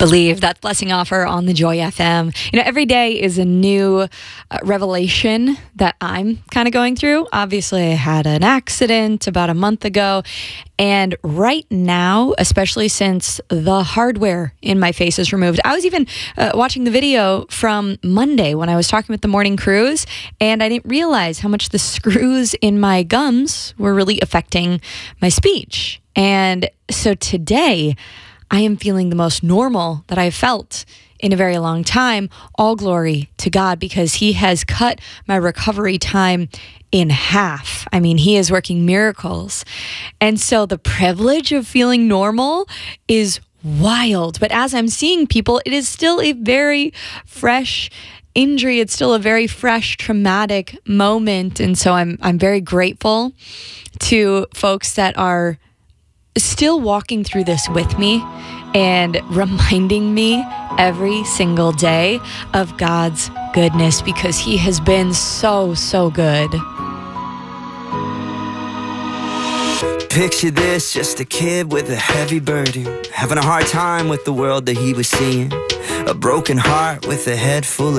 Believe. That Blessing Offer on the Joy FM. Every day is a new revelation that I'm kind of going through. Obviously, I had an accident about a month ago. And right now, especially since the hardware in my face is removed, I was even watching the video from Monday when I was talking with the morning crews, and I didn't realize how much the screws in my gums were really affecting my speech. And so today, I am feeling the most normal that I've felt in a very long time. All glory to God, because He has cut my recovery time in half. I mean, He is working miracles. And so the privilege of feeling normal is wild. But as I'm seeing people, it is still a very fresh injury. It's still a very fresh, traumatic moment. And so I'm very grateful to folks that are still walking through this with me and reminding me every single day of God's goodness, because He has been so, so good. Picture this, just a kid with a heavy burden, having a hard time with the world that he was seeing. A broken heart with a head full of